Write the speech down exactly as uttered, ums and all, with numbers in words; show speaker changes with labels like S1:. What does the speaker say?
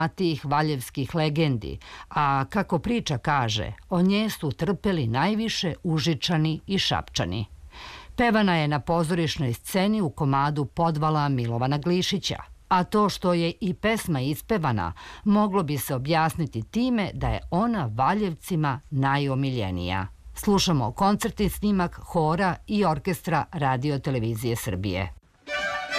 S1: tih valjevskih legendi, a kako priča kaže, o nje su trpeli najviše Užičani i Šapčani. Pevana je na pozorišnoj sceni u komadu Podvala Milovana Glišića, a to što je i pesma ispevana moglo bi se objasniti time da je ona Valjevcima najomiljenija. Slušamo koncertni snimak hora i orkestra Radio televizije Srbije.